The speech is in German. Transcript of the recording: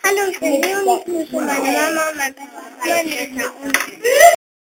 Hallo, ich bin Leonie, ich grüße meine Mama, mein Papa, meine Schwester und